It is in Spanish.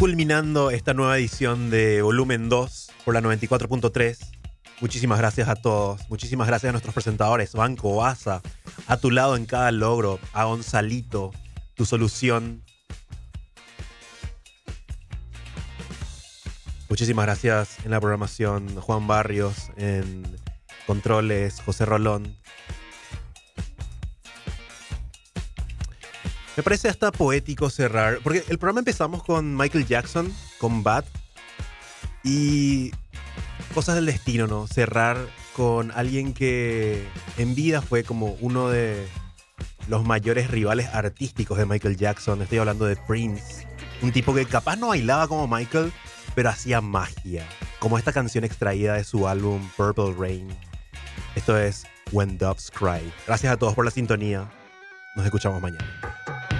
culminando esta nueva edición de Volumen 2 por la 94.3. Muchísimas gracias a todos. Muchísimas gracias a nuestros presentadores, Banco Asa, a tu lado en cada logro, a Gonzalito, tu solución. Muchísimas gracias en la programación, Juan Barrios, en controles, José Rolón. Me parece hasta poético cerrar, porque el programa empezamos con Michael Jackson, con Bad, y cosas del destino, ¿no? Cerrar con alguien que en vida fue como uno de los mayores rivales artísticos de Michael Jackson. Estoy hablando de Prince, un tipo que capaz no bailaba como Michael, pero hacía magia, como esta canción extraída de su álbum Purple Rain. Esto es When Doves Cry. Gracias a todos por la sintonía. Nos escuchamos mañana.